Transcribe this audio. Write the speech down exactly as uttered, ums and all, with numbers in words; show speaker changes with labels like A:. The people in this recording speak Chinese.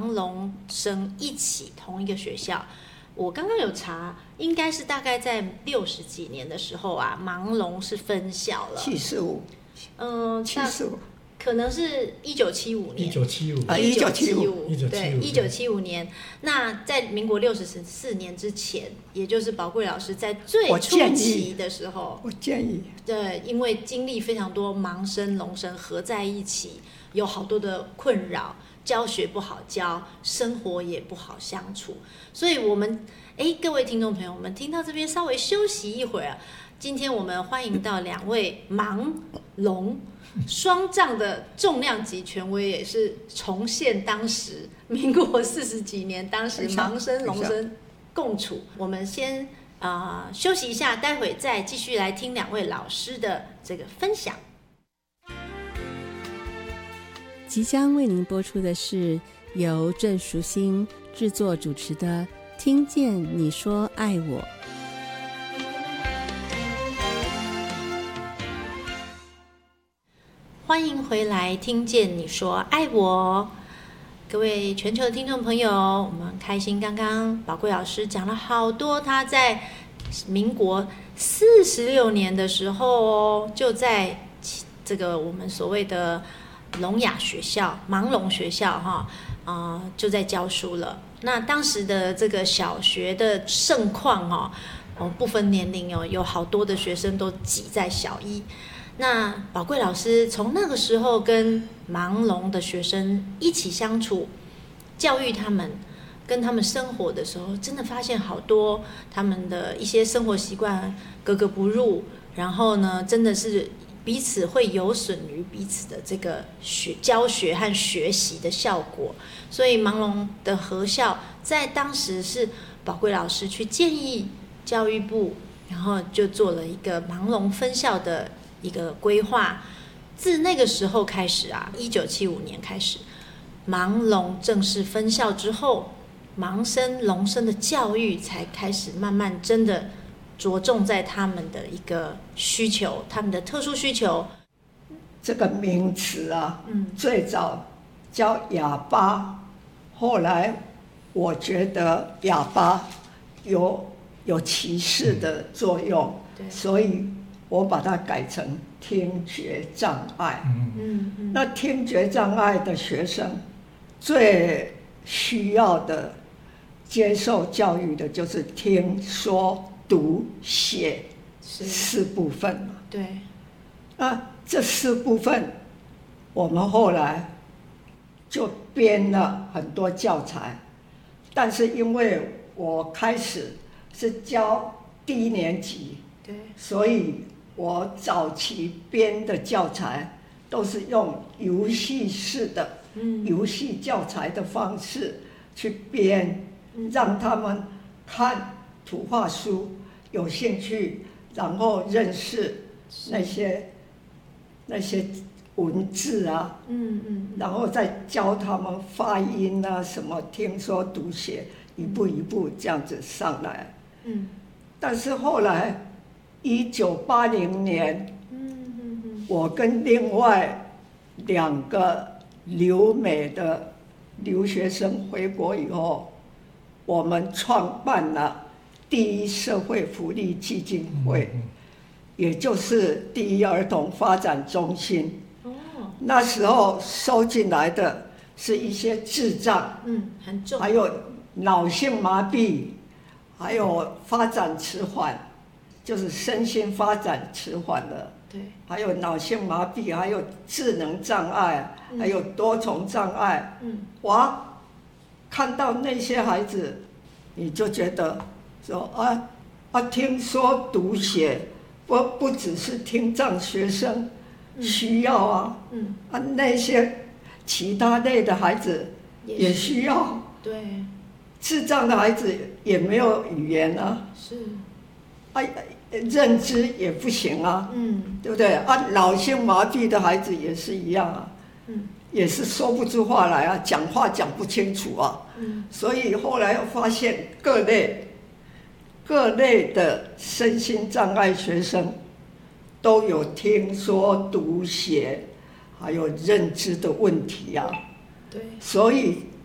A: 盲聋生一起同一个学校。我刚刚有查，应该是大概在六十几年的时候啊，盲聋是分校了。
B: 七十五，
A: 嗯，
B: 七十五，
A: 可能是一九七五年。
C: 一九七五
B: 啊，一九七五，
A: 对，一九七五年。那在民国六十四年之前，也就是宝贵老师在最初期的时候，
B: 我建议，
A: 对，因为经历非常多盲生、聋生合在一起，有好多的困扰。教学不好教，生活也不好相处，所以我们哎，各位听众朋友，我们听到这边稍微休息一会儿啊。今天我们欢迎到两位盲聋双障的重量级权威，也是重现当时民国四十几年，当时盲生聋生共处。我们先呃休息一下，待会再继续来听两位老师的这个分享。
D: 即将为您播出的是由郑淑馨制作主持的《听见你说爱我》。
A: 欢迎回来，听见你说爱我。各位全球的听众朋友，我们开心刚刚宝贵老师讲了好多他在民国四十六年的时候哦，就在这个我们所谓的聋哑学校、盲聋学校哈，呃，就在教书了。那当时的这个小学的盛况哈，哦，不分年龄哦，有好多的学生都挤在小一。那宝贵老师从那个时候跟盲聋的学生一起相处，教育他们，跟他们生活的时候，真的发现好多他们的一些生活习惯格格不入，然后呢，真的是彼此会有损于彼此的这个学教学和学习的效果。所以盲聋的合校在当时是宝贵老师去建议教育部，然后就做了一个盲聋分校的一个规划。自那个时候开始啊，一九七五年开始，盲聋正式分校之后，盲生聋生的教育才开始慢慢真的着重在他们的一个需求，他们的特殊需求。
B: 这个名词啊，
A: 嗯，
B: 最早叫哑巴，后来我觉得哑巴有有歧视的作用，
A: 对，
B: 所以我把它改成听觉障碍。
A: 嗯嗯，
B: 那听觉障碍的学生最需要的接受教育的就是听说读写四部分嘛。
A: 对。
B: 那这四部分，我们后来就编了很多教材，但是因为我开始是教低年级，
A: 对，所
B: 以我早期编的教材都是用游戏式的、嗯、游戏教材的方式去编，嗯、让他们看图画书有兴趣，然后认识那些那些文字啊，嗯嗯，然后再教他们发音啊，什么听说读写，一步一步这样子上来。嗯，但是后来一九八零年，嗯，我跟另外两个留美的留学生回国以后，我们创办了第一社会福利基金会，也就是第一儿童发展中心。那时候收进来的是一些智障，嗯，很重，还有脑性麻痹，还有发展迟缓，就是身心发展迟缓的，对，还有脑性麻痹，还有智能障碍，嗯、还有多重障碍，嗯，哇，看到那些孩子，你就觉得说啊啊，听说读写不不只是听障学生需要啊，嗯，啊那些其他类的孩子也需要，对，智障的孩子也没有语言啊，是，啊认知也不行啊，嗯，对不对？啊脑性麻痹的孩子也是一样啊，嗯，也是说不出话来啊，讲话讲不清楚啊，嗯，所以后来发现各类各类的身心障碍学生都有听说读写还有认知的问题啊，对，所以